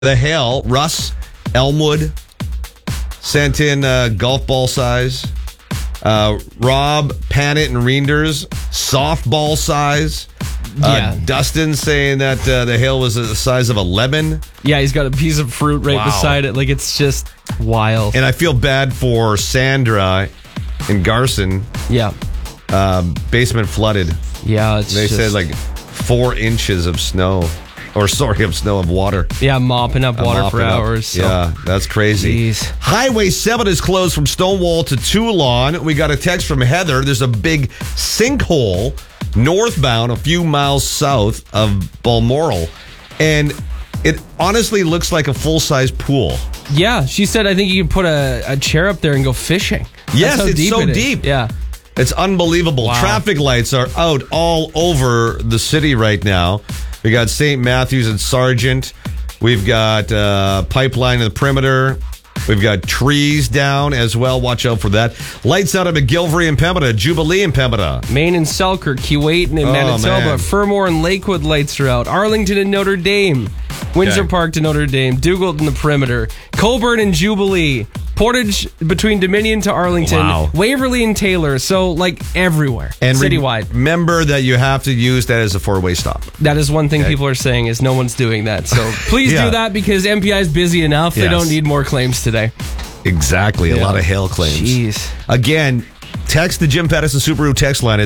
The hail, Russ Elmwood sent in golf ball size. Rob Panet and Reinders, softball size. Dustin saying that the hail was the size of a lemon. Yeah, he's got a piece of fruit right beside it. Like, it's just wild. And I feel bad for Sandra and Garson. Yeah. Basement flooded. Yeah, They said like 4 inches of snow. Of water. Yeah, mopping up water for hours. So. Yeah, that's crazy. Jeez. Highway 7 is closed from Stonewall to Toulon. We got a text from Heather. There's a big sinkhole northbound a few miles south of Balmoral. And it honestly looks like a full-size pool. Yeah, she said, I think you can put a chair up there and go fishing. Yes, That's how it's so deep. Yeah. It's unbelievable. Wow. Traffic lights are out all over the city right now. We got St. Matthews and Sargent. We've got Pipeline in the perimeter. We've got trees down as well. Watch out for that. Lights out at McGilvery and Pembina. Jubilee and Pembina. Maine and Selkirk, Keewatin and Manitoba. Man. Fermor and Lakewood lights are out. Arlington and Notre Dame. Windsor Park to Notre Dame. Dugald in the perimeter. Coburn and Jubilee. Portage between Dominion to Arlington. Wow. Waverly and Taylor. So, like, everywhere. And citywide. Remember that you have to use that as a 4-way stop. That is one thing people are saying is no one's doing that. So please do that because MPI is busy enough. They don't need more claims today. Exactly. A lot of hail claims. Jeez. Again, text the Jim Pattison Subaru text line at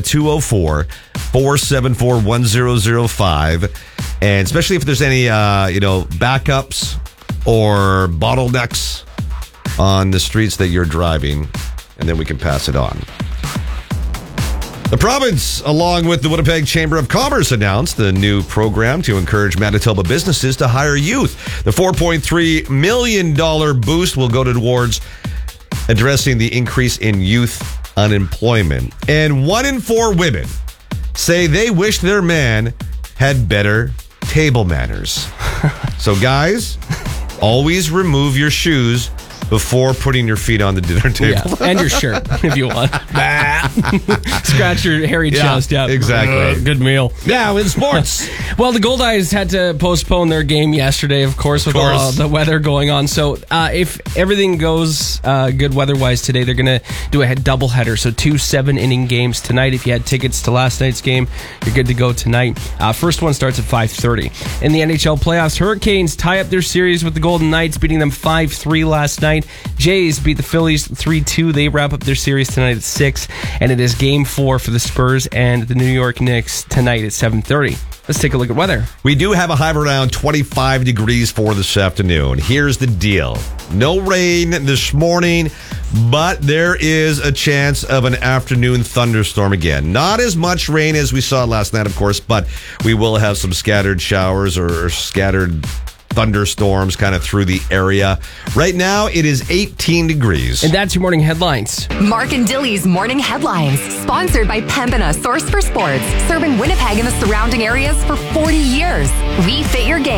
204-474-1005. And especially if there's any, backups or bottlenecks on the streets that you're driving, and then we can pass it on. The province, along with the Winnipeg Chamber of Commerce, announced the new program to encourage Manitoba businesses to hire youth. The $4.3 million boost will go towards addressing the increase in youth unemployment. And 1 in 4 women say they wish their man had better table manners. So, guys, always remove your shoes before putting your feet on the dinner table. Yeah, and your shirt, if you want. Scratch your hairy chest. Yeah, exactly. Good meal. Now, in sports. Well, the Goldeyes had to postpone their game yesterday, of course, with all the weather going on. So if everything goes good weather-wise today, they're going to do a doubleheader. So 2 7-inning games tonight. If you had tickets to last night's game, you're good to go tonight. First one starts at 5:30. In the NHL playoffs, Hurricanes tie up their series with the Golden Knights, beating them 5-3 last night. Jays beat the Phillies 3-2. They wrap up their series tonight at 6. And it is Game 4 for the Spurs and the New York Knicks tonight at 7:30. Let's take a look at weather. We do have a high of around 25 degrees for this afternoon. Here's the deal. No rain this morning, but there is a chance of an afternoon thunderstorm again. Not as much rain as we saw last night, of course, but we will have some scattered showers or scattered thunderstorms kind of through the area. Right now, it is 18 degrees. And that's your morning headlines. Mark and Dilly's morning headlines, sponsored by Pembina Source for Sports, serving Winnipeg and the surrounding areas for 40 years. We fit your game.